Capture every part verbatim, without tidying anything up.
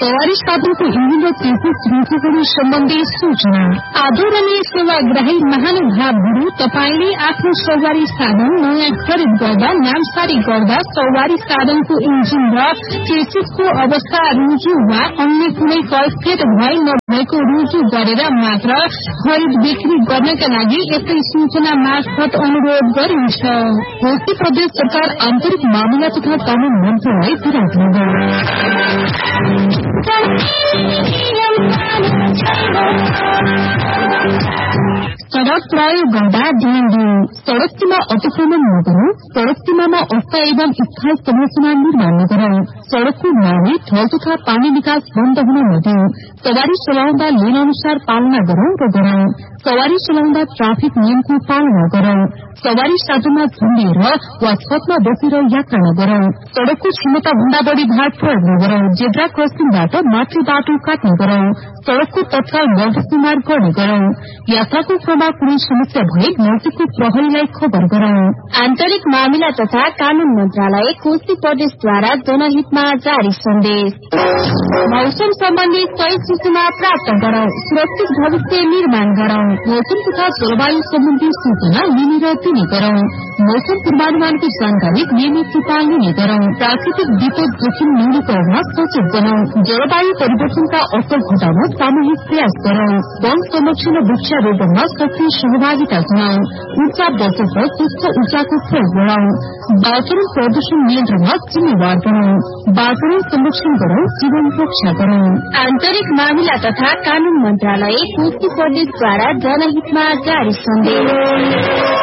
सवारी साधनको इन्जिन र तेजी श्रृङ्खलाहरू सम्बन्धी सूचना। आदरणीय सेवाग्राही महानुभावहरू, तपाईले आफ्नो सवारी साधन नयाँ खरिद गर्दा नामसारी गर्दा सवारी साधनको इन्जिन र चेसिसको अवस्था रुजु वा अन्य कुनै कैफियत भए नभएको रुजु गरेर मात्र खरिद बिक्री गर्नका लागि यस्तै सूचना मार्फत अनुरोध गरिन्छ। कोशी प्रदेश सरकार आन्तरिक मामिला तथा कानून मन्त्रालय विराटनगर। सड़क प्रयोग गर्दा ध्यान दिनु। सड़क सीमा अतिक्रमण नगरौं। सड़क सीमामा अस्थायी एवं स्थायी संरचना निर्माण नगरौं। सड़कको नाली, ठल तथा पानी निकास बन्द हुन नदिऊ। सवारी चलाउँदा लेन अनुसार पालना गरौं र गराउँ। सवारी चलाउँदा ट्राफिक नियमको पालना गरौं। सवारी साधनमा झुन्डिएर वा छतमा बसेर यात्रा नगरौं। सड़कको क्षमता भन्दा बढ़ी भार प्रयोग नगरौं। जेब्रा क्रसिङबाट माथि बाटो काट्ने गरौं। सड़कको तत्काल मर्दसुमार गर्ने गरौं। यात्राको क्रममा कुनै समस्या भए नजिकको प्रहरीलाई खबर गरौं। आन्तरिक मामिला तथा कानून मन्त्रालय कोशी प्रदेशद्वारा जनहितमा जारी सन्देश। मौसम सम्बन्धी सही सूचना प्राप्त गरौं। सुरक्षित भविष्य निर्माण गरौं। मौसम तथा जलवायु सम्बन्धी सूचना लिने दिने गरौं। मौसम पूर्वानुमानको जानकारी नियमित रूपमा लिने गरौं। प्राकृतिक विपद जोखिम न्यूनीकरण सचेत बनाऊ। जलवायु परिवर्तनका असर घटाउन सामूहिक प्रयास गरौं। वन संरक्षण र वृक्षारोपणमा सक्रिय सहभागिता जनाऊ। ऊर्जा बचत र स्वच्छ ऊर्जाको प्रयोग गरौं। वातावरण प्रदूषण नियन्त्रणमा जिम्मेवार बनाऊ। वातावरण संरक्षण गरौं, जीवन रक्षा गरौं। आन्तरिक मामिला तथा कानून मन्त्रालय कोशी प्रदेशद्वारा जनहितमा जारी सन्देश।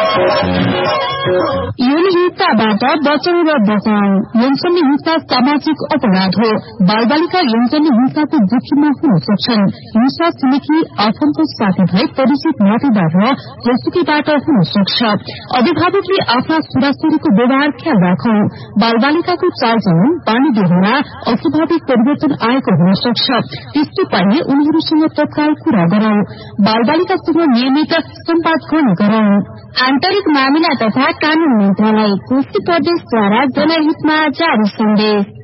यौनहिंसाबाट बचाउ र बचाउ। यौनजन्य हिंसा सामाजिक अपराध हो। बालबालिका यौनजन्य हिंसाको जोखिममा हुन सक्छन्। हिंसा छिमेकी, आफन्त, साथीभाइ, परिचित, नातेदार र जसुकीबाट हुन सक्छ। अभिभावकले आफ्ना छोराछोरीको व्यवहार ख्याल राखौं। बालबालिकाको चालचलन, बानी व्यवहारमा अस्वाभाविक परिवर्तन आएको हुन सक्छ। त्यस्तो पाइए उनीहरूसँग तत्काल कुरा गरौं। बालबालिकासँग नियमित सम्वाद गर्ने गरौं। आन्तरिक मामिला तथा कानून मन्त्रालय कोशी प्रदेशद्वारा जनहितमा जारी सन्देश।